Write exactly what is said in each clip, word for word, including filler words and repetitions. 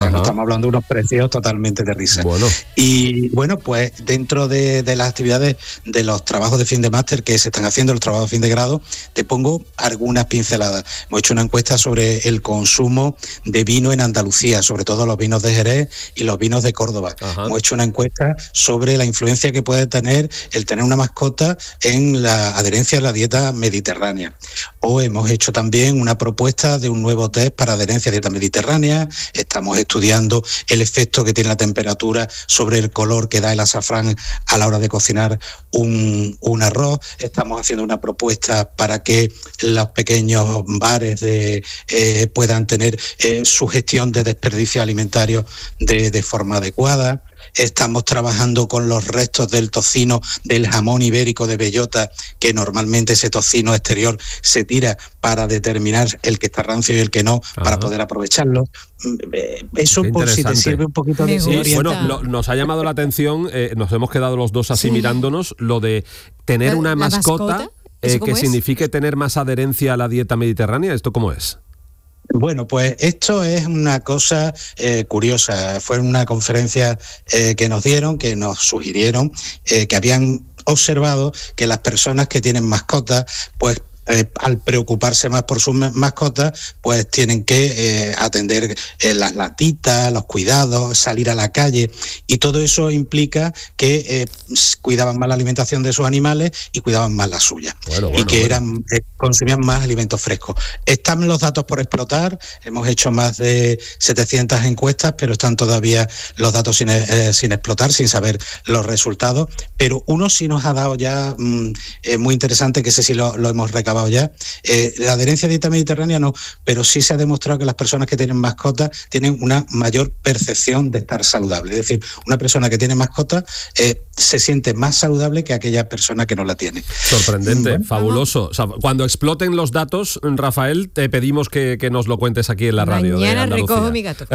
sea, no estamos hablando de unos precios totalmente de risa. Bueno. Y bueno, pues dentro de, de las actividades de los trabajos de fin de máster que se están haciendo, los trabajos de fin de grado, te pongo algunas pinceladas. Hemos hecho una encuesta sobre el consumo de vino en Andalucía, sobre todo los vinos de Jerez y los vinos de Córdoba. Ajá. Hemos hecho una encuesta sobre la influencia que puede tener el tener una mascota en la adherencia a la dieta mediterránea. O hemos hecho también una propuesta de un nuevo test para adherencia a dieta mediterránea. Estamos estudiando el efecto que tiene la temperatura sobre el color que da el azafrán a la hora de cocinar un, un arroz. Estamos haciendo una propuesta para que los pequeños bares de, eh, puedan tener eh, su gestión de desperdicio alimentario de, de forma adecuada. Estamos trabajando con los restos del tocino del jamón ibérico de bellota, que normalmente ese tocino exterior se tira para determinar el que está rancio y el que no, Ajá. para poder aprovecharlo. Eso por si te sirve un poquito de sí, bueno, lo, nos ha llamado la atención, eh, nos hemos quedado los dos así sí. mirándonos, lo de tener una mascota, mascota eh, que es? signifique tener más adherencia a la dieta mediterránea. ¿Esto cómo es? Bueno, pues esto es una cosa eh, curiosa. Fue una conferencia eh, que nos dieron, que nos sugirieron, eh, que habían observado que las personas que tienen mascotas, pues Eh, al preocuparse más por sus mascotas, pues tienen que eh, atender eh, las latitas, los cuidados, salir a la calle, y todo eso implica que eh, cuidaban más la alimentación de sus animales y cuidaban más la suya, bueno, bueno, y que bueno. eran eh, consumían más alimentos frescos. Están los datos por explotar, hemos hecho más de setecientas encuestas, pero están todavía los datos sin, eh, sin explotar, sin saber los resultados, pero uno sí nos ha dado ya mm, eh, muy interesante, que ese sí lo, lo hemos recabado ya. Eh, la adherencia a dieta mediterránea no, pero sí se ha demostrado que las personas que tienen mascotas tienen una mayor percepción de estar saludable. Es decir, una persona que tiene mascota eh, se siente más saludable que aquella persona que no la tiene. Sorprendente, bueno. fabuloso. O sea, cuando exploten los datos, Rafael, te pedimos que, que nos lo cuentes aquí en la radio. Mañana recojo mi gato.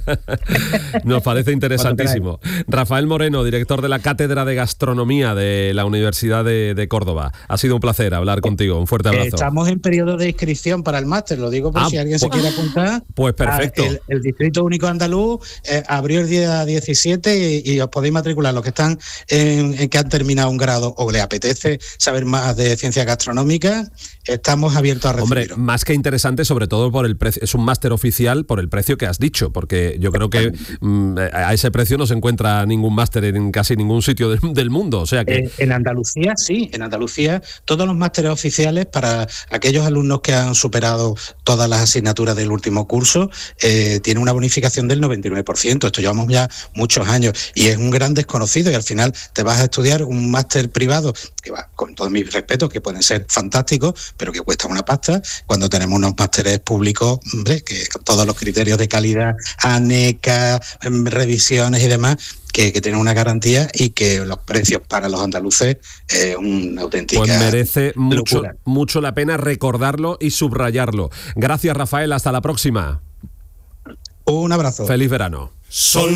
Nos parece interesantísimo. Rafael Moreno, director de la Cátedra de Gastronomía de la Universidad de, de Córdoba. Ha sido un placer hablar contigo. Un fuerte abrazo. Estamos en periodo de inscripción para el máster, lo digo por ah, si alguien pues, se quiere apuntar. Pues perfecto. El, el Distrito Único Andaluz eh, abrió el día diecisiete y, y os podéis matricular los que están en, en que han terminado un grado o les apetece saber más de ciencias gastronómicas. Estamos abiertos a recibirlo. Hombre, más que interesante, sobre todo por el precio. Es un máster oficial por el precio que has dicho, porque yo creo que mm, a ese precio no se encuentra ningún máster en casi ningún sitio del, del mundo. O sea que eh, en Andalucía sí, en Andalucía todos los másteres oficiales para aquellos alumnos que han superado todas las asignaturas del último curso eh, tienen una bonificación del noventa y nueve por ciento. Esto llevamos ya muchos años y es un gran desconocido, y al final te vas a estudiar un máster privado que va, con todos mis respetos, que pueden ser fantásticos, pero que cuesta una pasta, cuando tenemos unos másteres públicos, hombre, que con todos los criterios de calidad, ANECA, revisiones y demás, que, que tienen una garantía, y que los precios para los andaluces es eh, una auténtica Pues merece mucho, locura. mucho la pena recordarlo y subrayarlo. Gracias, Rafael, hasta la próxima. Un abrazo. Feliz verano. Sol